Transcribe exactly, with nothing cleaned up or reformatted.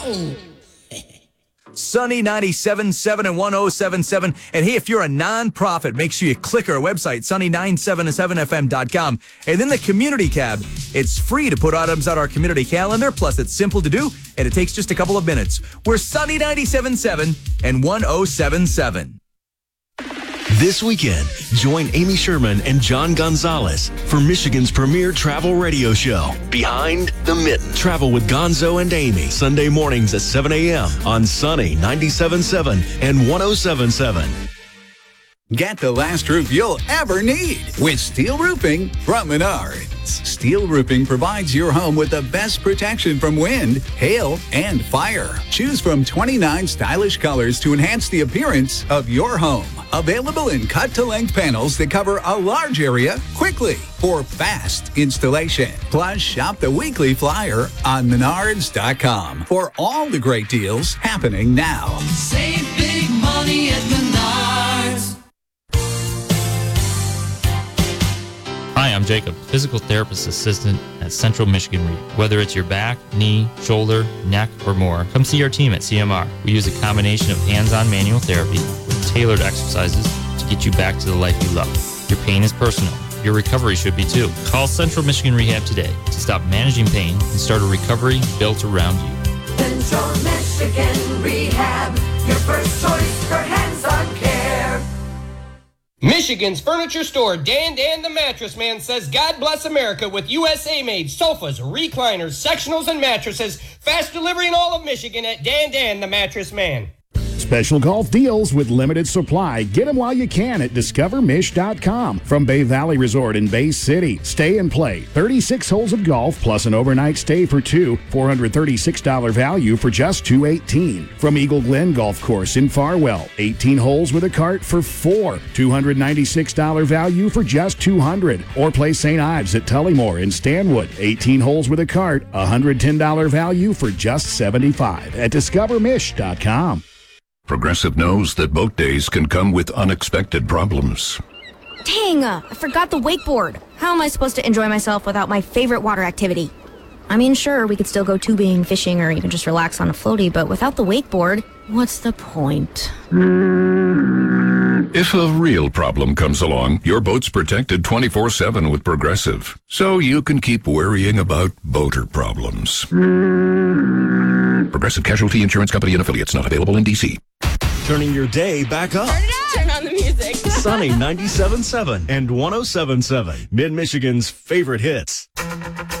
Sunny ninety-seven point seven and one oh seven point seven. And hey, if you're a nonprofit, make sure you click our website, sunny nine seven seven f m dot com. And then the community tab. It's free to put items on our community calendar, plus it's simple to do, and it takes just a couple of minutes. We're Sunny ninety-seven point seven and one oh seven point seven. This weekend, join Amy Sherman and John Gonzalez for Michigan's premier travel radio show, Behind the Mitten. Travel with Gonzo and Amy, Sunday mornings at seven a.m. on Sunny ninety-seven point seven and one oh seven point seven. Get the last roof you'll ever need with Steel Roofing from Menards. Steel Roofing provides your home with the best protection from wind, hail, and fire. Choose from twenty-nine stylish colors to enhance the appearance of your home. Available in cut-to-length panels that cover a large area quickly for fast installation. Plus, shop the weekly flyer on menards dot com for all the great deals happening now. Save big money at Menards. Hi, I'm Jacob, physical therapist assistant at Central Michigan Rehab. Whether it's your back, knee, shoulder, neck, or more, come see our team at C M R. We use a combination of hands-on manual therapy with tailored exercises to get you back to the life you love. Your pain is personal. Your recovery should be too. Call Central Michigan Rehab today to stop managing pain and start a recovery built around you. Central Michigan Rehab, your first choice for hands-on care. Michigan's furniture store, Dan Dan the Mattress Man, says God bless America with U S A-made sofas, recliners, sectionals, and mattresses. Fast delivery in all of Michigan at Dan Dan the Mattress Man. Special golf deals with limited supply. Get them while you can at discover mish dot com. From Bay Valley Resort in Bay City. Stay and play. thirty-six holes of golf plus an overnight stay for two. four hundred thirty-six dollars value for just two hundred eighteen dollars. From Eagle Glen Golf Course in Farwell. eighteen holes with a cart for four. two hundred ninety-six dollars value for just two hundred dollars. Or play Saint Ives at Tullymore in Stanwood. eighteen holes with a cart. one hundred ten dollars value for just seventy-five dollars at discover mish dot com. Progressive knows that boat days can come with unexpected problems. Dang, uh, I forgot the wakeboard. How am I supposed to enjoy myself without my favorite water activity? I mean, sure, we could still go tubing, fishing, or even just relax on a floaty, but without the wakeboard, what's the point? If a real problem comes along, your boat's protected twenty-four seven with Progressive, so you can keep worrying about boater problems. Progressive Casualty Insurance Company and Affiliates, not available in D C. Turning your day back up. Turn it up. Turn on the music. Sunny ninety-seven point seven and one oh seven point seven. Mid-Michigan's favorite hits.